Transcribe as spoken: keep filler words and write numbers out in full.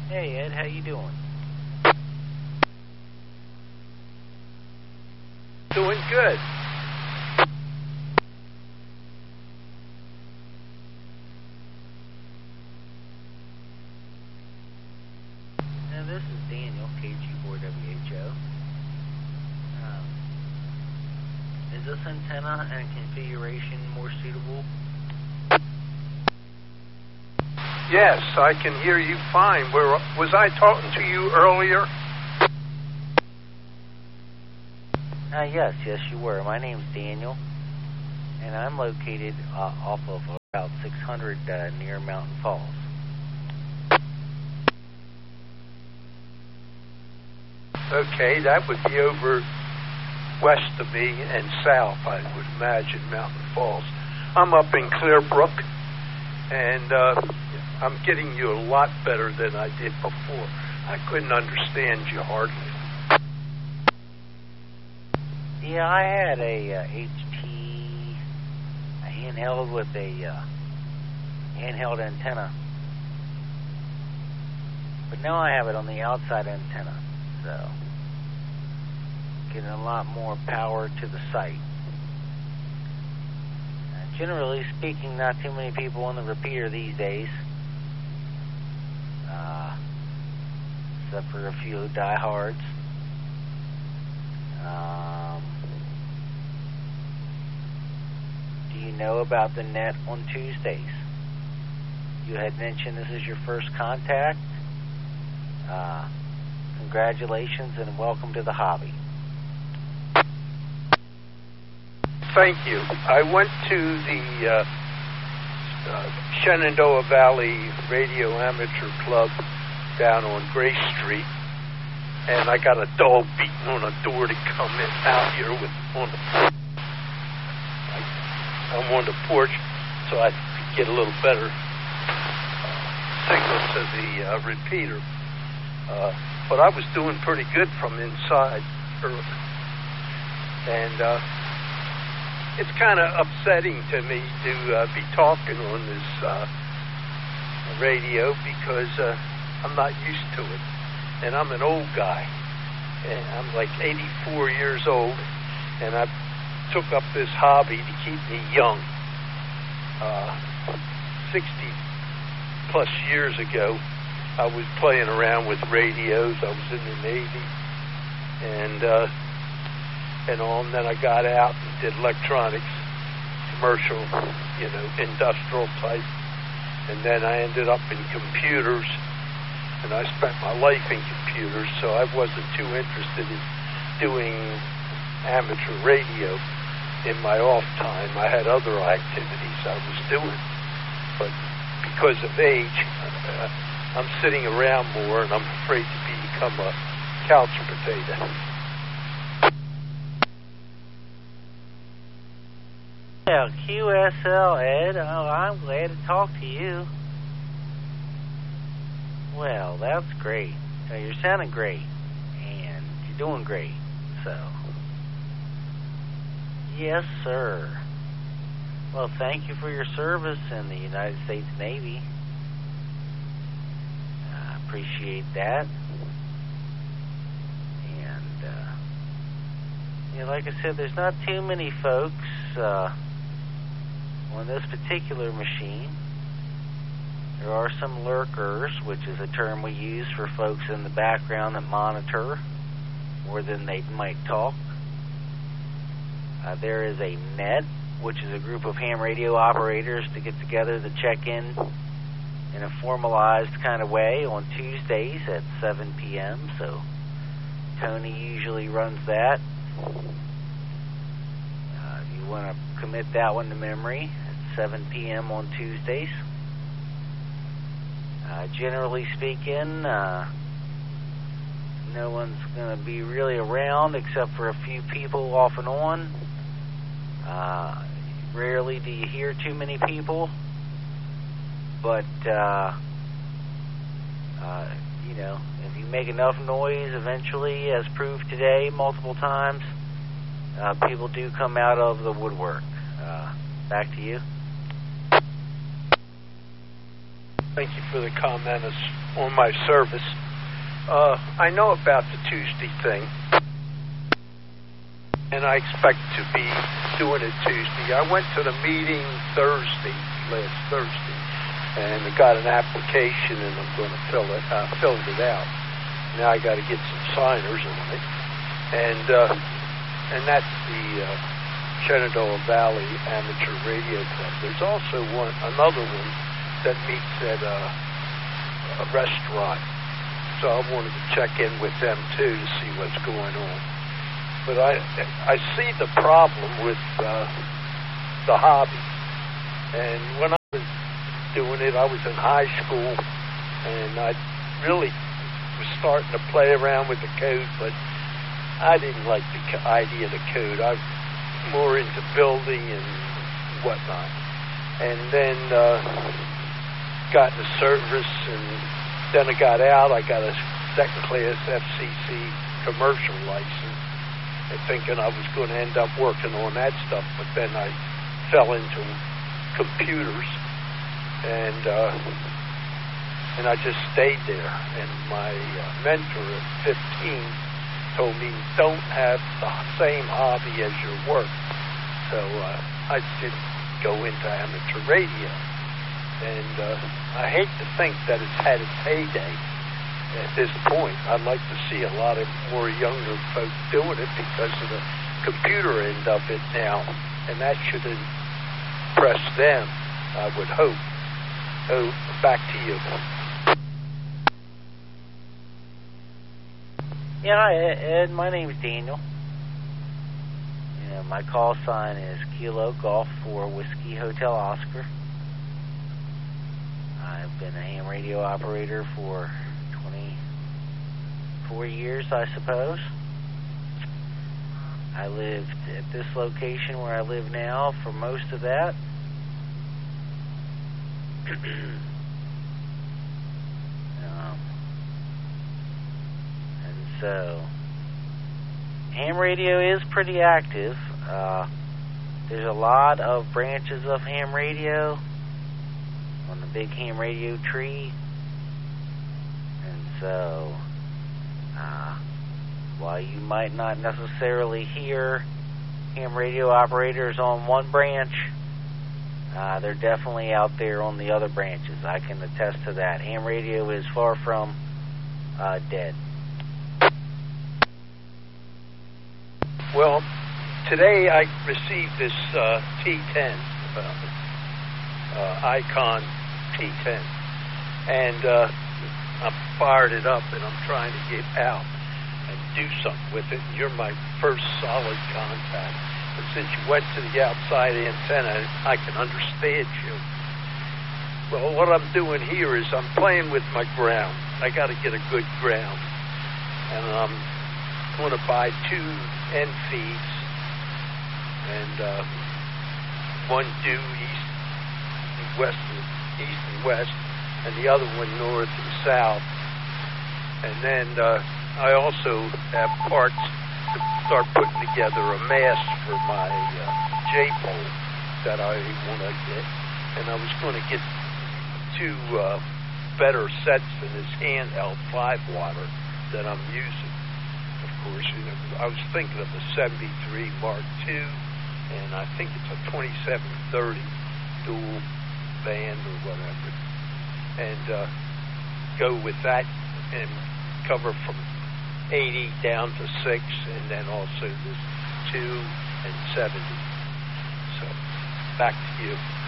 Hey, Ed, how you doing? Doing good. Now, this is Daniel, K G four W H O. Um, is this antenna and configuration more suitable? Yes, I can hear you fine. Where, was I talking to you earlier? Uh, yes, yes, you were. My name's Daniel, and I'm located uh, off of Route six hundred uh, near Mountain Falls. Okay, that would be over west of me and south, I would imagine, Mountain Falls. I'm up in Clearbrook, and uh, I'm getting you a lot better than I did before. I couldn't understand you hardly. Yeah, I had a uh, H T a handheld with a uh, handheld antenna, but now I have it on the outside antenna, so getting a lot more power to the site. Uh, generally speaking, not too many people on the repeater these days, uh, except for a few diehards. Um, do you know about the net on Tuesdays? You had mentioned this is your first contact. Uh, congratulations and welcome to the hobby. Thank you. I went to the uh, uh, Shenandoah Valley Radio Amateur Club down on Grace Street, and I got a dog beating on a door to come in out here with on the porch. I, I'm on the porch, so I could get a little better uh, signal to the uh, repeater. Uh, but I was doing pretty good from inside earlier. And uh, it's kind of upsetting to me to uh, be talking on this uh, radio because uh, I'm not used to it. And I'm an old guy. And I'm like eighty-four years old, and I took up this hobby to keep me young. Uh, sixty plus years ago, I was playing around with radios. I was in the Navy, and uh, and all. And then I got out and did electronics, commercial, you know, industrial type. And then I ended up in computers. And I spent my life in computers, so I wasn't too interested in doing amateur radio in my off time. I had other activities I was doing. But because of age, uh, I'm sitting around more, and I'm afraid to become a couch potato. Yeah, Q S L, Ed. Oh, I'm glad to talk to you. Well, that's great. Uh, you're sounding great, and you're doing great. So, yes, sir. Well, thank you for your service in the United States Navy. I uh, appreciate that. And, uh, you know, like I said, there's not too many folks uh, on this particular machine. There are some lurkers, which is a term we use for folks in the background that monitor more than they might talk. Uh, there is a net, which is a group of ham radio operators to get together to check in in a formalized kind of way on Tuesdays at seven p.m. So Tony usually runs that. Uh, you want to commit that one to memory at seven p.m. on Tuesdays. Uh, generally speaking, uh, no one's going to be really around except for a few people off and on. Uh, rarely do you hear too many people, but, uh, uh, you know, if you make enough noise eventually, as proved today multiple times, uh, people do come out of the woodwork. Uh, back to you. Thank you for the comment on my service. Uh, I know about the Tuesday thing, and I expect to be doing it Tuesday. I went to the meeting Thursday, last Thursday, and I got an application, and I'm going to fill it. I uh, filled it out. Now I got to get some signers on it, and uh, and that's the uh, Shenandoah Valley Amateur Radio Club. There's also one, another one that meets at a, a restaurant. So I wanted to check in with them too to see what's going on. But I I see the problem with uh, the hobby. And when I was doing it, I was in high school, and I really was starting to play around with the code, but I didn't like the co- idea of the code. I was more into building and whatnot. And then uh, got in the service, and then I got out. I got a second class F C C commercial license, and thinking I was going to end up working on that stuff, but then I fell into computers, and uh, and I just stayed there. And my uh, mentor at fifteen told me, don't have the same hobby as your work. So uh, I didn't go into amateur radio. And uh, I hate to think that it's had its heyday at this point. I'd like to see a lot of more younger folks doing it because of the computer end of it now. And that should impress them, I would hope. So, back to you. Yeah, hi, Ed. My name's Daniel. Yeah, my call sign is Kilo Golf for Whiskey Hotel Oscar. I've been a ham radio operator for twenty-four years, I suppose. I lived at this location where I live now for most of that. um, and so, ham radio is pretty active. Uh, there's a lot of branches of ham radio on the big ham radio tree, and so uh, while you might not necessarily hear ham radio operators on one branch, uh, they're definitely out there on the other branches. I can attest to that. Ham radio is far from uh, dead. Well, today I received this uh, T ten, uh, uh, Icon T ten, and uh, I fired it up, and I'm trying to get out and do something with it. You're my first solid contact, and since you went to the outside antenna, I can understand you. Well, what I'm doing here is I'm playing with my ground. I got to get a good ground, and I'm going to buy two end feeds, and uh, one due east and west and east and west, and the other one north and south. And then uh, I also have parts to start putting together a mast for my uh, J-pole that I want to get. And I was going to get two uh, better sets than this handheld five watter that I'm using. Of course, you know, I was thinking of the seventy-three Mark two, and I think it's a twenty-seven thirty dual band or whatever, and uh, go with that and cover from eighty down to six, and then also this two and seventy. So, back to you.